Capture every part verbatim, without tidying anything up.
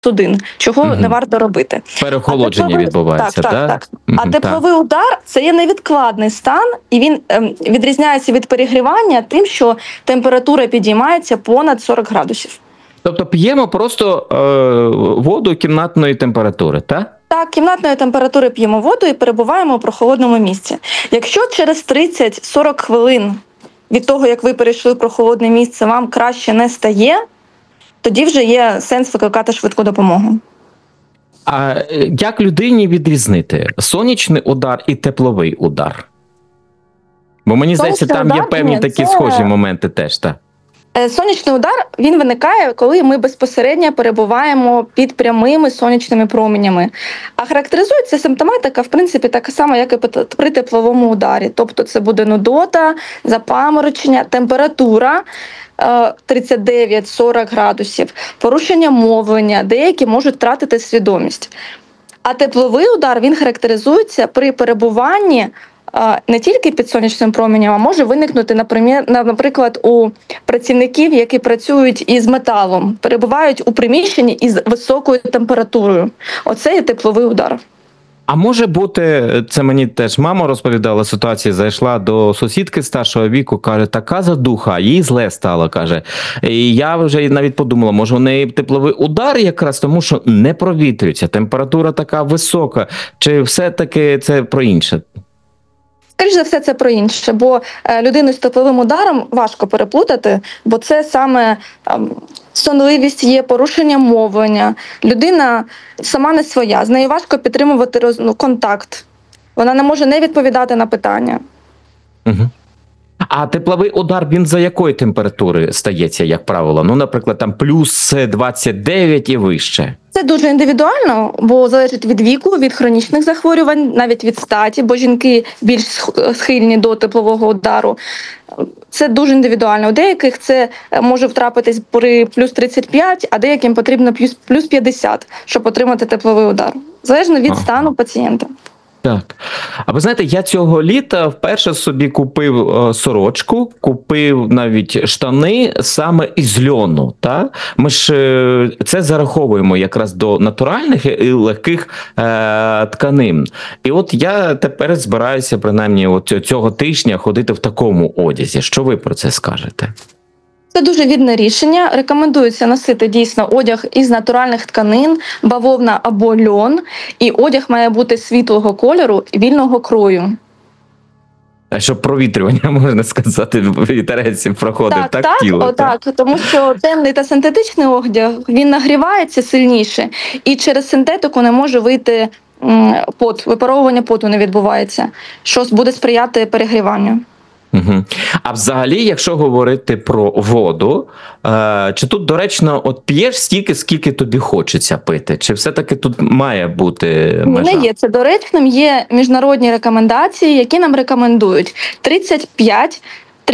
судин, чого угу. не варто робити. Переохолодження тепловий... відбувається, так? Так, так. так. Угу, а тепловий так. удар – це є невідкладний стан, і він ем, відрізняється від перегрівання тим, що температура підіймається понад сорок градусів. Тобто п'ємо просто е, воду кімнатної температури, так? Так, кімнатної температури п'ємо воду і перебуваємо у прохолодному місці. Якщо через тридцять-сорок хвилин від того, як ви перейшли в прохолодне місце, вам краще не стає, тоді вже є сенс викликати швидку допомогу. А як людині відрізнити сонячний удар і тепловий удар? Бо мені здається, там удар, є певні ні, такі це... схожі моменти теж, так? Сонячний удар, він виникає, коли ми безпосередньо перебуваємо під прямими сонячними променями. А характеризується симптоматика, в принципі, така сама, як і при тепловому ударі. Тобто це буде нудота, запаморочення, температура тридцять дев'ять - сорок градусів, порушення мовлення, деякі можуть втратити свідомість. А тепловий удар, він характеризується при перебуванні не тільки під сонячним променем, а може виникнути, наприклад, у працівників, які працюють із металом, перебувають у приміщенні із високою температурою. Оце є тепловий удар. А може бути, це мені теж мама розповідала, ситуація, зайшла до сусідки старшого віку, каже, така задуха, їй зле стало, каже. І я вже навіть подумала, може у неї тепловий удар якраз тому, що не провітрюється, температура така висока, чи все-таки це про інше? Скоріше за все, це про інше, бо людину з тепловим ударом важко переплутати, бо це саме сонливість є, порушення мовлення. Людина сама не своя, з нею важко підтримувати роз... ну, контакт. Вона не може не відповідати на питання. Угу. А тепловий удар, він за якої температури стається, як правило? Ну, наприклад, там плюс двадцять дев'ять і вище. Це дуже індивідуально, бо залежить від віку, від хронічних захворювань, навіть від статі, бо жінки більш схильні до теплового удару. Це дуже індивідуально. У деяких це може втрапитись при плюс тридцять п'ять, а деяким потрібно плюс п'ятдесят, щоб отримати тепловий удар. Залежно від ага. стану пацієнта. Так. А ви знаєте, я цього літа вперше собі купив е, сорочку, купив навіть штани саме із льону. Та? Ми ж е, це зараховуємо якраз до натуральних і легких е, тканин. І от я тепер збираюся, принаймні, от цього тижня ходити в такому одязі. Що ви про це скажете? Це дуже вірне рішення. Рекомендується носити дійсно одяг із натуральних тканин, бавовна або льон. І одяг має бути світлого кольору, вільного крою. Щоб провітрювання, можна сказати, вітерець проходив так, так, так тіло? О, так, так, тому що темний та синтетичний одяг, він нагрівається сильніше. І через синтетику не може вийти пот, випаровування поту не відбувається, що буде сприяти перегріванню. Угу. А взагалі, якщо говорити про воду, е, чи тут доречно от п'єш стільки, скільки тобі хочеться пити? Чи все-таки тут має бути межа? Не є це доречним. Є міжнародні рекомендації, які нам рекомендують тридцять п'ять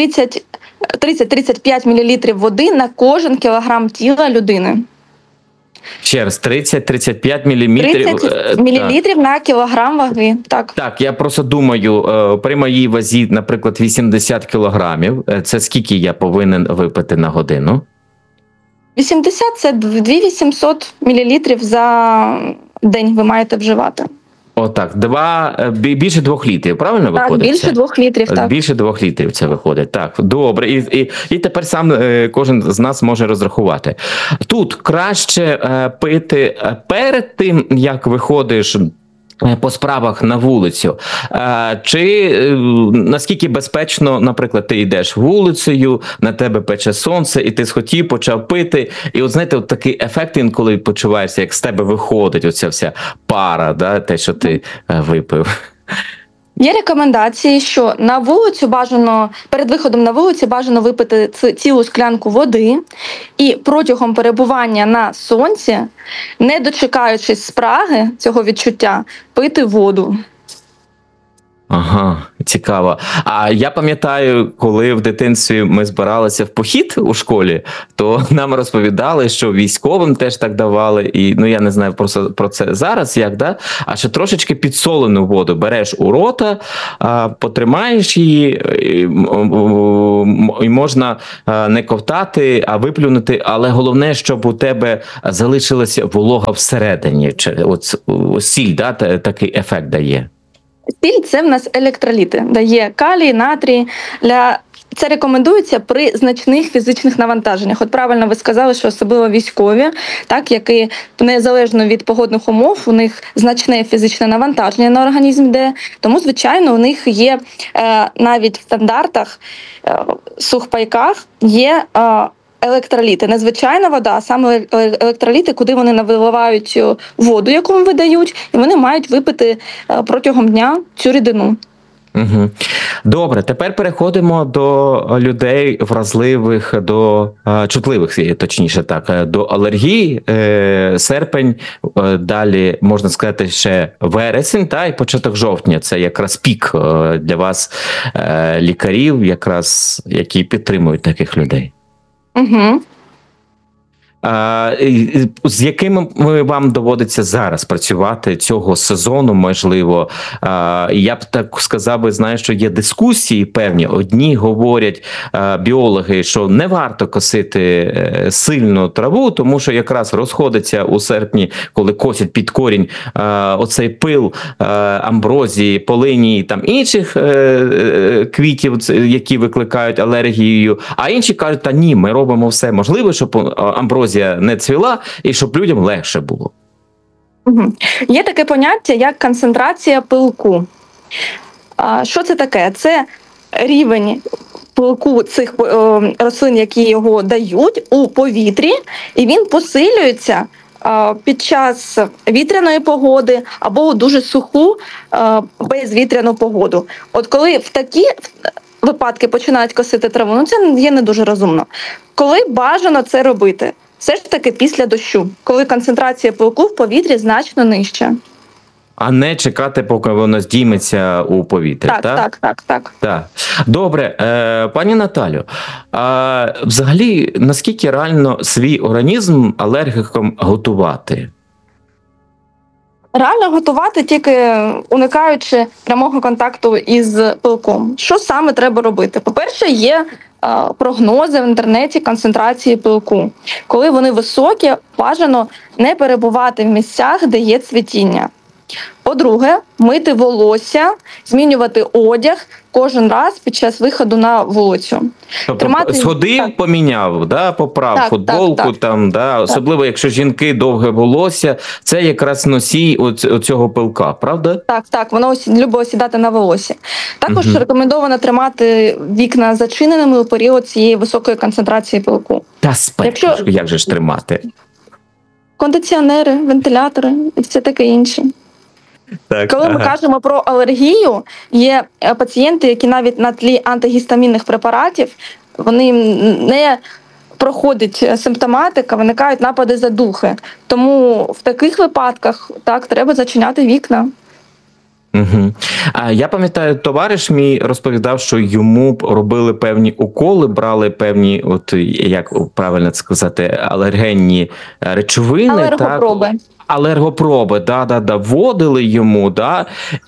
- тридцять п'ять мілілітрів води на кожен кілограм тіла людини. Ще раз, тридцять - тридцять п'ять мілілітрів. тридцять мілілітрів на кілограм ваги, так. Так, я просто думаю, при моїй вазі, наприклад, вісімдесят кілограмів, це скільки я повинен випити на годину? вісімдесят – це дві тисячі вісімсот мілілітрів за день ви маєте вживати. Отак, два, більше двох літрів, правильно виходить? Так, більше двох літрів, так. Більше двох літрів це виходить, так, добре. І, і, і тепер сам кожен з нас може розрахувати. Тут краще е, пити перед тим, як виходиш по справах на вулицю, чи наскільки безпечно, наприклад, ти йдеш вулицею, на тебе пече сонце, і ти схотів, почав пити, і от знаєте, от такий ефект інколи почуваєшся, як з тебе виходить оця вся пара, да, те, що ти випив. Є рекомендації, що на вулицю бажано, перед виходом на вулицю бажано випити цілу склянку води і протягом перебування на сонці, не дочекаючись спраги цього відчуття, пити воду. Ага, цікаво. А я пам'ятаю, коли в дитинстві ми збиралися в похід у школі, то нам розповідали, що військовим теж так давали, і ну я не знаю просто про це зараз, як да. А що трошечки підсолену воду береш у рота, а, потримаєш її, і, і можна не ковтати, а виплюнути. Але головне, щоб у тебе залишилася волога всередині. От сіль, да, такий ефект дає. Сіль – це в нас електроліти, дає калій, натрій. Для... Це рекомендується при значних фізичних навантаженнях. От правильно ви сказали, що особливо військові, так, які незалежно від погодних умов, у них значне фізичне навантаження на організм йде. Тому, звичайно, у них є е, навіть в стандартах, е, сухпайках є е, електроліти. Не звичайна вода, а саме електроліти, куди вони наливають воду, яку їм видають, і вони мають випити протягом дня цю рідину. Угу. Добре, тепер переходимо до людей вразливих, до а, чутливих, точніше так, до алергії. Е, серпень, е, далі, можна сказати, ще вересень, та, і початок жовтня. Це якраз пік е, для вас, е, лікарів, якраз, які підтримують таких людей. Угу. А, з якими вам доводиться зараз працювати цього сезону, можливо? А, я б так сказав, би, знаю, що є дискусії певні. Одні говорять, а, біологи, що не варто косити сильну траву, тому що якраз розходиться у серпні, коли косять під корінь а, оцей пил а, амброзії, полині, там інших а, квітів, які викликають алергію. А інші кажуть, та ні, ми робимо все можливе, щоб амброзія не цвіла, і щоб людям легше було. Угу. Є таке поняття, як концентрація пилку. А, що це таке? Це рівень пилку цих о, рослин, які його дають, у повітрі, і він посилюється а, під час вітряної погоди або у дуже суху а, безвітряну погоду. От коли в такі випадки починають косити траву, ну це є не дуже розумно. Коли бажано це робити? Все ж таки після дощу, коли концентрація пилку в повітрі значно нижча. А не чекати, поки воно здійметься у повітрі, так? Так, так, так. так. так. Добре, е, пані Наталю, а взагалі, наскільки реально свій організм алергікам готувати? Реально готувати, тільки уникаючи прямого контакту із пилком. Що саме треба робити? По-перше, є прогнози в інтернеті концентрації пилку. Коли вони високі, бажано не перебувати в місцях, де є цвітіння. По-друге, мити волосся, змінювати одяг кожен раз під час виходу на вулицю. Тобто Тримати... сходив, так. поміняв, да, поправ так, футболку, так, так. там, да, особливо так. Якщо жінки довге волосся, це якраз носій оцього пилка, правда? Так, так, воно любить осідати на волосі. Також угу. рекомендовано тримати вікна зачиненими у період цієї високої концентрації пилку. Та спеку, Якщо... як же ж тримати? Кондиціонери, вентилятори і все таке інше. Так, Коли ага. ми кажемо про алергію, є пацієнти, які навіть на тлі антигістамінних препаратів, вони не проходить симптоматика, виникають напади задухи. Тому в таких випадках так, треба зачиняти вікна. Угу. А я пам'ятаю, товариш мій розповідав, що йому робили певні уколи, брали певні, от як правильно сказати, алергенні речовини. Алергопроби. Так? Алергопроби, да, да, да, вводили йому, да,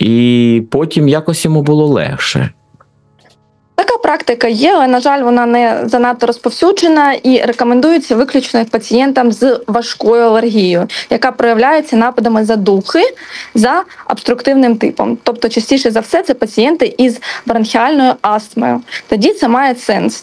і потім якось йому було легше. Така практика є, але, на жаль, вона не занадто розповсюджена і рекомендується виключно пацієнтам з важкою алергією, яка проявляється нападами задухи за обструктивним типом. Тобто, частіше за все, це пацієнти із бронхіальною астмою. Тоді це має сенс.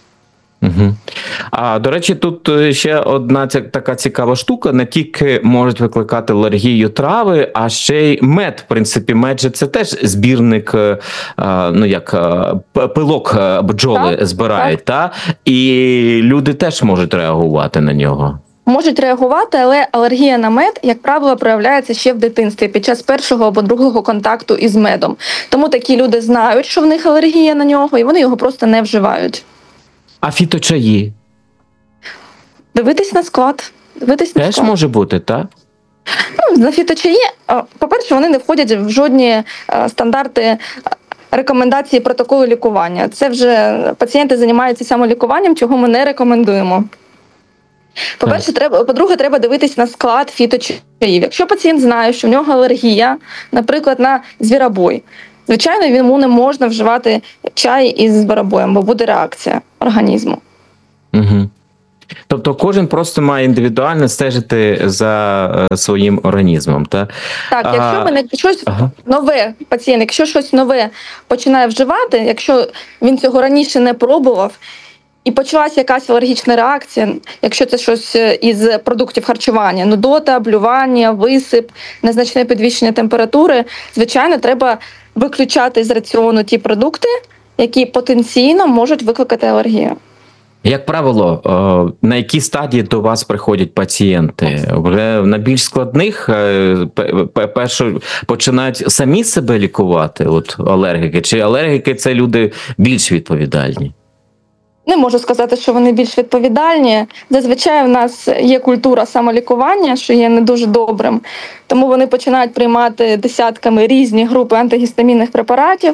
Угу. А, до речі, тут ще одна ця, така цікава штука. Не тільки можуть викликати алергію трави, а ще й мед. В принципі, мед же це теж збірник, а, ну як пилок бджоли так, збирають, так. Та? І люди теж можуть реагувати на нього. Можуть реагувати, але алергія на мед, як правило, проявляється ще в дитинстві під час першого або другого контакту із медом. Тому такі люди знають, що в них алергія на нього, і вони його просто не вживають. А фіточаї? Дивитись на склад. Дивитись на Теж склад. може бути, так? Ну, на фіточаї, е, по-перше, вони не входять в жодні е, стандарти е, рекомендації протоколу лікування. Це вже пацієнти займаються самолікуванням, чого ми не рекомендуємо. По-перше, треба, по-друге, треба дивитись на склад фіточаїв. Якщо пацієнт знає, що в нього алергія, наприклад, на звіробой, звичайно, йому не можна вживати чай із звіробоєм, бо буде реакція організму. Угу. Тобто кожен просто має індивідуально стежити за е, своїм організмом, так? Так, якщо ми не щось Ага. нове, пацієнт, якщо щось нове починає вживати, якщо він цього раніше не пробував, і почалася якась алергічна реакція, якщо це щось із продуктів харчування, нудота, блювання, висип, незначне підвищення температури, звичайно, треба виключати з раціону ті продукти, які потенційно можуть викликати алергію. Як правило, е, на якій стадії до вас приходять пацієнти? Вже на більш складних е, пе- пе- перше починають самі себе лікувати, от алергіки, чи алергіки це люди більш відповідальні? Не можу сказати, що вони більш відповідальні. Зазвичай в нас є культура самолікування, що є не дуже добрим. Тому вони починають приймати десятками різні групи антигістамінних препаратів.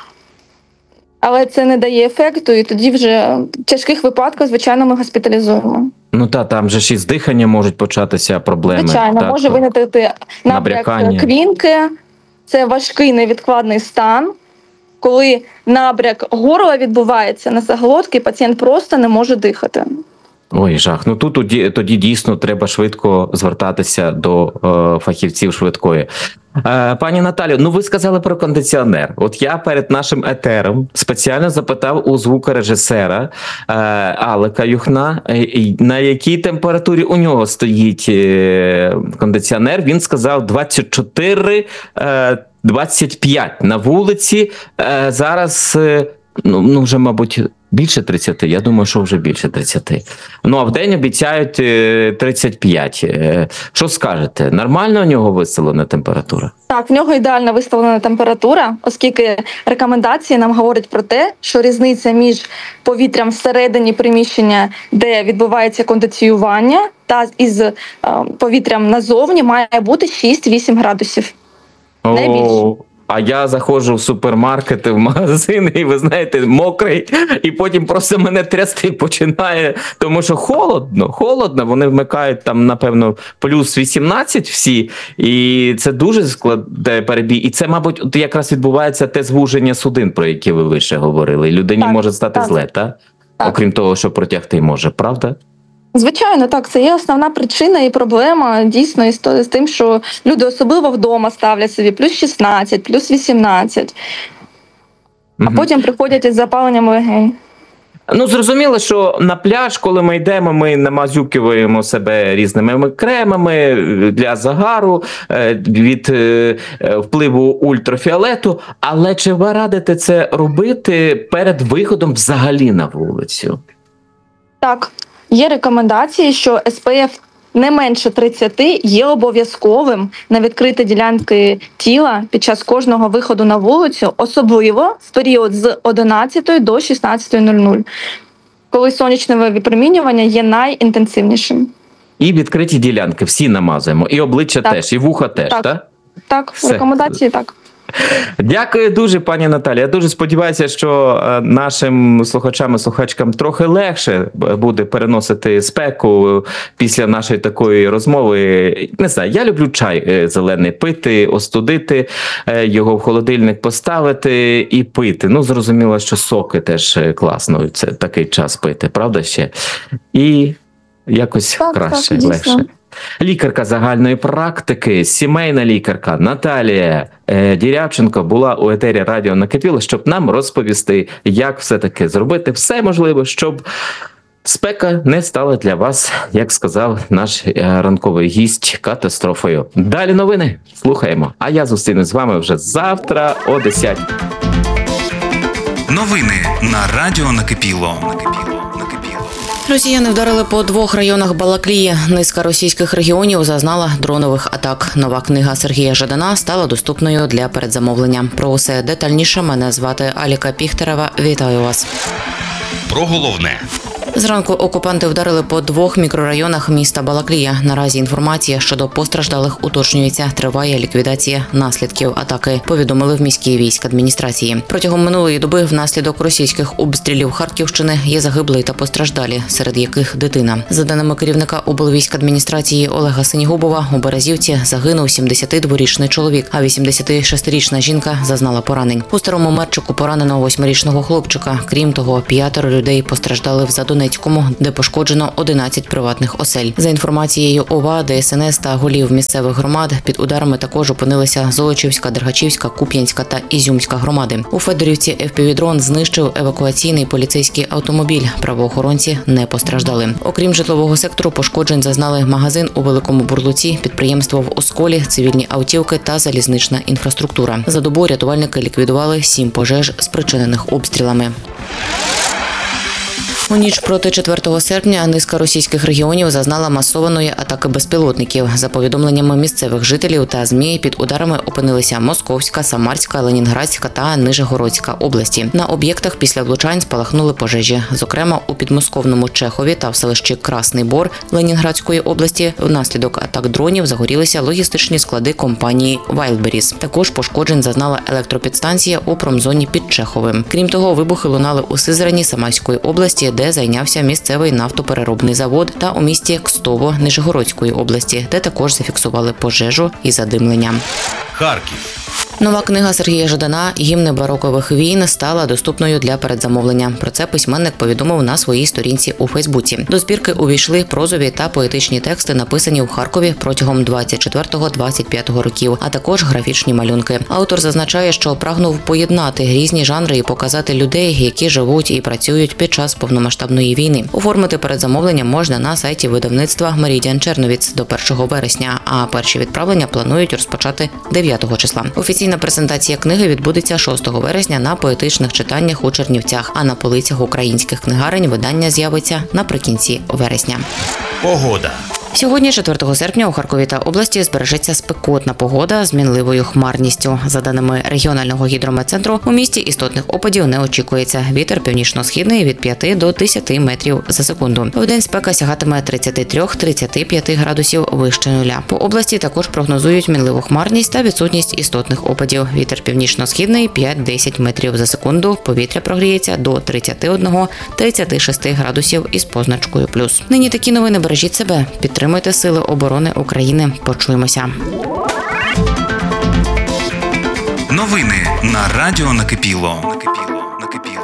Але це не дає ефекту, і тоді вже в тяжких випадках, звичайно, ми госпіталізуємо. Ну та там же ж із дихання можуть початися проблеми. Звичайно, так? може виникнути набряк Набрякання. квінки. Це важкий невідкладний стан, коли набряк горла відбувається на заглотки, пацієнт просто не може дихати. Ой, жах. Ну тут тоді, тоді дійсно треба швидко звертатися до е, фахівців швидкої. Е, пані Наталю, ну ви сказали про кондиціонер. От я перед нашим етером спеціально запитав у звукорежисера е, Алика Юхна, е, на якій температурі у нього стоїть е, кондиціонер. Він сказав двадцять чотири е, двадцять п'ять на вулиці. Е, зараз, е, ну, ну вже, мабуть, більше тридцяти, я думаю, що вже більше тридцяти. Ну, а в день обіцяють е, тридцять п'ять. Е, Що скажете? Нормально у нього виставлена температура? Так, в нього ідеально виставлена температура, оскільки рекомендації нам говорять про те, що різниця між повітрям всередині приміщення, де відбувається кондиціювання, та із е, повітрям назовні має бути шість-вісім градусів. Не більше. О, а я заходжу в супермаркети, в магазини, і ви знаєте, мокрий, і потім просто мене трясти починає, тому що холодно, холодно, вони вмикають там, напевно, плюс вісімнадцять всі, і це дуже складний перебій. І це, мабуть, от якраз відбувається те звуження судин, про яке ви вище говорили. І людині Так, може стати так. зле, так? Так. Окрім того, що протягти може, правда? Звичайно, так, це є основна причина і проблема дійсно із то- з тим, що люди особливо вдома ставлять собі плюс шістнадцять, плюс вісімнадцять, а Мгм. потім приходять із запаленням легень. Ну, зрозуміло, що на пляж, коли ми йдемо, ми намазюкуємо себе різними кремами для загару, е, від е, е, впливу ультрафіолету, але чи ви радите це робити перед виходом взагалі на вулицю? Так, є рекомендації, що ес пе еф не менше тридцять є обов'язковим на відкриті ділянки тіла під час кожного виходу на вулицю, особливо в період з одинадцятої до шістнадцятої нуль нуль, коли сонячне випромінювання є найінтенсивнішим. І відкриті ділянки всі намазуємо, і обличчя Так. теж, і вуха теж, так? Так. Так, Все. рекомендації так. Дякую дуже, пані Наталі. Я дуже сподіваюся, що е, нашим слухачам і слухачкам трохи легше буде переносити спеку після нашої такої розмови. Не знаю, я люблю чай е, зелений пити, остудити, е, його в холодильник поставити і пити. Ну, зрозуміло, що соки теж е, класно, це такий час пити, правда ще? І якось Так, краще, так, дійсно. легше. Лікарка загальної практики, сімейна лікарка Наталія е, Дірявченко була у етері радіо «Накипіло», щоб нам розповісти, як все-таки зробити все можливе, щоб спека не стала для вас, як сказав наш е, ранковий гість, катастрофою. Далі новини слухаємо, а я зустрінусь з вами вже завтра о десятій. Новини на радіо Накипіло. Росіяни вдарили по двох районах Балаклії. Низка російських регіонів зазнала дронових атак. Нова книга Сергія Жадана стала доступною для передзамовлення. Про усе детальніше мене звати Аліка Піхтерева. Вітаю вас. Про головне. Зранку окупанти вдарили по двох мікрорайонах міста Балаклія. Наразі інформація щодо постраждалих уточнюється. Триває ліквідація наслідків атаки, повідомили в міській військадміністрації. Протягом минулої доби внаслідок російських обстрілів Харківщини є загиблі та постраждалі, серед яких дитина. За даними керівника облвійськадміністрації Олега Синігубова, у Березівці загинув сімдесятидворічний чоловік, а вісімдесятишестирічна жінка зазнала поранень. У Старому Мерчику поранено восьмирічного хлопчика. Крім того, п'ятеро людей постраждали в Задонецькому, де пошкоджено одинадцять приватних осель. За інформацією ОВА, ДСНС та голів місцевих громад, під ударами також опинилися Золочівська, Дергачівська, Куп'янська та Ізюмська громади. У Федорівці еф пі ві-дрон знищив евакуаційний поліцейський автомобіль. Правоохоронці не постраждали. Окрім житлового сектору, пошкоджень зазнали магазин у Великому Бурлуці, підприємство в Осколі, цивільні автівки та залізнична інфраструктура. За добу рятувальники ліквідували сім пожеж, спричинених обстрілами. У ніч проти четвертого серпня низка російських регіонів зазнала масованої атаки безпілотників. За повідомленнями місцевих жителів та ЗМІ, під ударами опинилися Московська, Самарська, Ленінградська та Нижегородська області. На об'єктах після влучань спалахнули пожежі. Зокрема, у підмосковному Чехові та в селищі Красний Бор Ленінградської області внаслідок атак дронів загорілися логістичні склади компанії Wildberries. Також пошкоджень зазнала електропідстанція у промзоні під Чеховим. Крім того, вибухи лунали у Сизрані Самарської області, де зайнявся місцевий нафтопереробний завод, та у місті Кстово Нижегородської області, де також зафіксували пожежу і задимлення. Харків. Нова книга Сергія Жадана «Гімни барокових війн» стала доступною для передзамовлення. Про це письменник повідомив на своїй сторінці у Фейсбуці. До збірки увійшли прозові та поетичні тексти, написані у Харкові протягом двадцять четвертого - двадцять п'ятого років, а також графічні малюнки. Автор зазначає, що прагнув поєднати різні жанри і показати людей, які живуть і працюють під час повномасштабної війни. Оформити передзамовлення можна на сайті видавництва «Меридіан Черновіц» до першого вересня, а перші відправлення планують розпочати дев'ятого числа. Офіційна презентація книги відбудеться шостого вересня на поетичних читаннях у Чернівцях, а на полицях українських книгарень видання з'явиться наприкінці вересня. Погода. Сьогодні, четвертого серпня, у Харкові та області збережеться спекотна погода з мінливою хмарністю. За даними регіонального гідрометцентру, у місті істотних опадів не очікується. Вітер північно-східний від п'яти до десяти метрів за секунду. Вдень спека сягатиме тридцяти трьох - тридцяти п'яти градусів вище нуля. По області також прогнозують мінливу хмарність та відсутність істотних опадів. Вітер північно-східний п'ять - десять метрів за секунду. Повітря прогріється до тридцяти одного - тридцяти шести градусів із позначкою плюс. Нині такі новини. Бережіть себе. Підтримуйте Сили оборони України. Почуємося. Новини на Радіо Накипіло. Накипіло. Накипіло.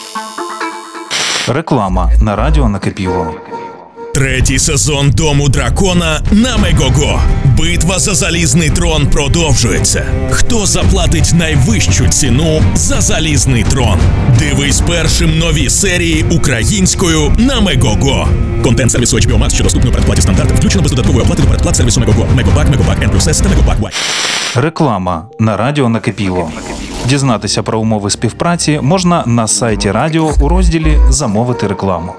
Реклама на Радіо Накипіло. Третій сезон Дому дракона на Мегого. Битва за залізний трон продовжується. Хто заплатить найвищу ціну за залізний трон? Дивись першим нові серії українською на Мегого. Контент сервісу ейч бі о Max, що доступно у передплаті стандарт, включено без додаткової оплати до передплат сервісу Мегого. Мегобак, Мегобак N плюс S та Мегобак Y. Реклама на Радіо Накипіло. Дізнатися про умови співпраці можна на сайті радіо у розділі «Замовити рекламу».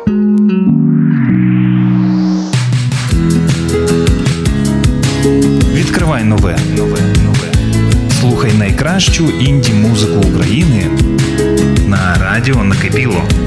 Відкривай нове. нове, нове. Слухай найкращу інді-музику України на Радіо Накипіло.